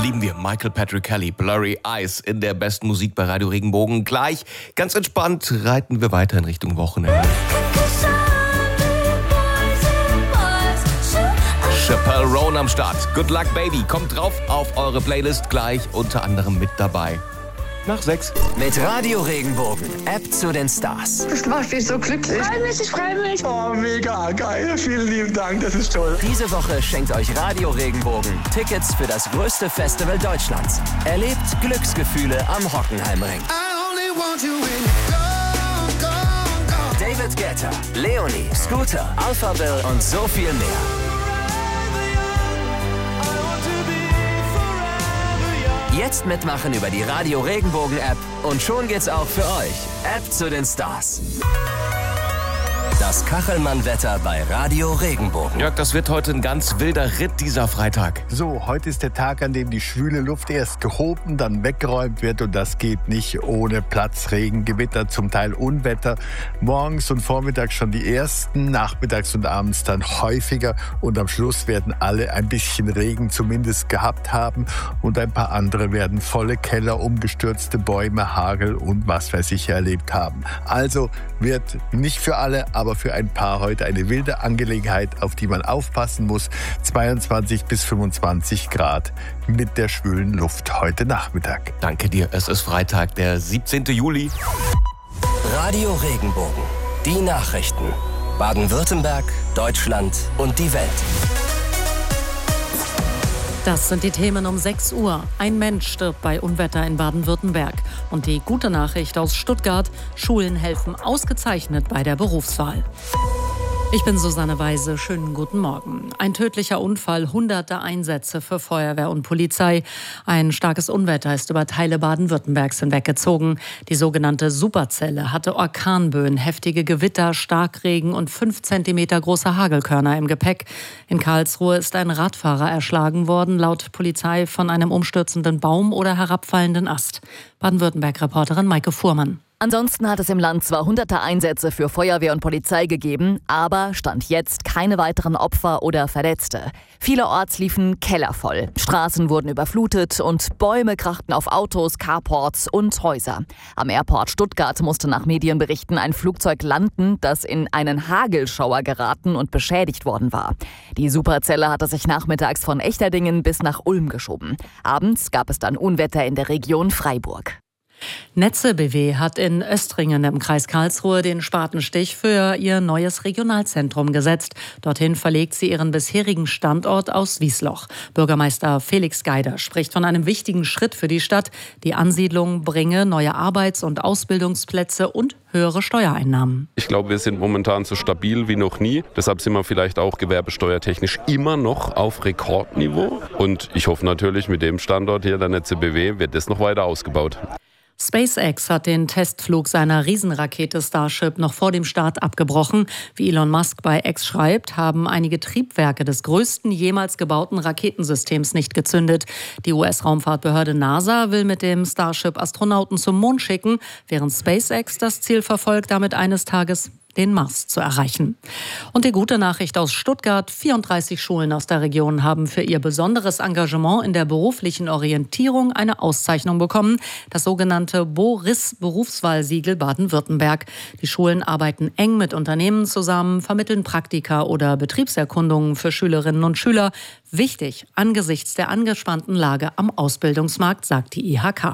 lieben wir. Michael Patrick Kelly, Blurry Eyes in der besten Musik bei Radio Regenbogen. Gleich, ganz entspannt, reiten wir weiter in Richtung Wochenende. Chappelle Roan am Start. Good Luck Baby kommt drauf auf eure Playlist, gleich unter anderem mit dabei. Nach 6. Mit Radio Regenbogen, App zu den Stars. Das macht mich so glücklich. Ich freu mich. Oh, mega geil. Vielen lieben Dank, das ist toll. Diese Woche schenkt euch Radio Regenbogen Tickets für das größte Festival Deutschlands. Erlebt Glücksgefühle am Hockenheimring. David Guetta, Leonie, Scooter, Alphaville und so viel mehr. Jetzt mitmachen über die Radio Regenbogen App und schon geht's auch für euch. App zu den Stars. Das Kachelmann-Wetter bei Radio Regenbogen. Jörg, das wird heute ein ganz wilder Ritt dieser Freitag. So, heute ist der Tag, an dem die schwüle Luft erst gehoben, dann weggeräumt wird und das geht nicht ohne Platzregen, Gewitter, zum Teil Unwetter. Morgens und vormittags schon die ersten, nachmittags und abends dann häufiger und am Schluss werden alle ein bisschen Regen zumindest gehabt haben und ein paar andere werden volle Keller, umgestürzte Bäume, Hagel und was weiß ich erlebt haben. Also wird nicht für alle, aber für ein paar heute eine wilde Angelegenheit, auf die man aufpassen muss. 22 bis 25 Grad mit der schwülen Luft heute Nachmittag. Danke dir, es ist Freitag, der 17. Juli. Radio Regenbogen, die Nachrichten. Baden-Württemberg, Deutschland und die Welt. Das sind die Themen um 6 Uhr. Ein Mensch stirbt bei Unwetter in Baden-Württemberg. Und die gute Nachricht aus Stuttgart: Schulen helfen ausgezeichnet bei der Berufswahl. Ich bin Susanne Weise, schönen guten Morgen. Ein tödlicher Unfall, hunderte Einsätze für Feuerwehr und Polizei. Ein starkes Unwetter ist über Teile Baden-Württembergs hinweggezogen. Die sogenannte Superzelle hatte Orkanböen, heftige Gewitter, Starkregen und 5 Zentimeter große Hagelkörner im Gepäck. In Karlsruhe ist ein Radfahrer erschlagen worden, laut Polizei von einem umstürzenden Baum oder herabfallenden Ast. Baden-Württemberg-Reporterin Maike Fuhrmann. Ansonsten hat es im Land zwar hunderte Einsätze für Feuerwehr und Polizei gegeben, aber Stand jetzt keine weiteren Opfer oder Verletzte. Vielerorts liefen Keller voll, Straßen wurden überflutet und Bäume krachten auf Autos, Carports und Häuser. Am Airport Stuttgart musste nach Medienberichten ein Flugzeug landen, das in einen Hagelschauer geraten und beschädigt worden war. Die Superzelle hatte sich nachmittags von Echterdingen bis nach Ulm geschoben. Abends gab es dann Unwetter in der Region Freiburg. Netze BW hat in Östringen im Kreis Karlsruhe den Spatenstich für ihr neues Regionalzentrum gesetzt. Dorthin verlegt sie ihren bisherigen Standort aus Wiesloch. Bürgermeister Felix Geider spricht von einem wichtigen Schritt für die Stadt. Die Ansiedlung bringe neue Arbeits- und Ausbildungsplätze und höhere Steuereinnahmen. Ich glaube, wir sind momentan so stabil wie noch nie. Deshalb sind wir vielleicht auch gewerbesteuertechnisch immer noch auf Rekordniveau. Und ich hoffe natürlich, mit dem Standort hier der Netze BW wird das noch weiter ausgebaut. SpaceX hat den Testflug seiner Riesenrakete Starship noch vor dem Start abgebrochen. Wie Elon Musk bei X schreibt, haben einige Triebwerke des größten jemals gebauten Raketensystems nicht gezündet. Die US-Raumfahrtbehörde NASA will mit dem Starship Astronauten zum Mond schicken, während SpaceX das Ziel verfolgt, damit eines Tages den Mars zu erreichen. Und die gute Nachricht aus Stuttgart: 34 Schulen aus der Region haben für ihr besonderes Engagement in der beruflichen Orientierung eine Auszeichnung bekommen, das sogenannte BORIS-Berufswahlsiegel Baden-Württemberg. Die Schulen arbeiten eng mit Unternehmen zusammen, vermitteln Praktika oder Betriebserkundungen für Schülerinnen und Schüler. Wichtig angesichts der angespannten Lage am Ausbildungsmarkt, sagt die IHK.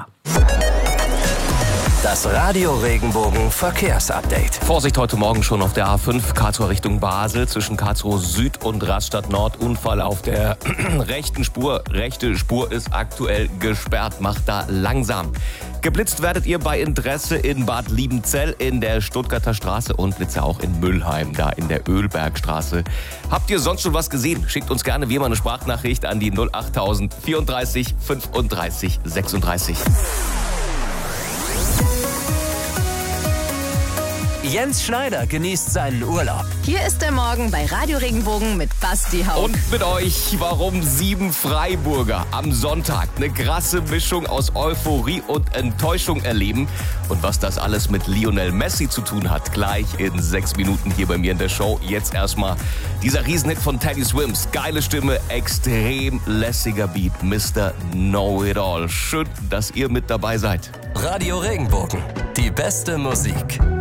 Das Radio Regenbogen Verkehrsupdate. Vorsicht heute Morgen schon auf der A5 Karlsruhe Richtung Basel zwischen Karlsruhe Süd und Rastatt Nord. Unfall auf der rechten Spur. Rechte Spur ist aktuell gesperrt. Macht da langsam. Geblitzt werdet ihr bei Interesse in Bad Liebenzell in der Stuttgarter Straße und Blitze auch in Müllheim, da in der Ölbergstraße. Habt ihr sonst schon was gesehen? Schickt uns gerne wie immer eine Sprachnachricht an die 08000 34 35 36. Jens Schneider genießt seinen Urlaub. Hier ist der Morgen bei Radio Regenbogen mit Basti Hauck. Und mit euch, warum 7 Freiburger am Sonntag eine krasse Mischung aus Euphorie und Enttäuschung erleben. Und was das alles mit Lionel Messi zu tun hat, gleich in 6 Minuten hier bei mir in der Show. Jetzt erstmal dieser Riesenhit von Teddy Swims. Geile Stimme, extrem lässiger Beat. Mr. Know-It-All. Schön, dass ihr mit dabei seid. Radio Regenbogen, die beste Musik.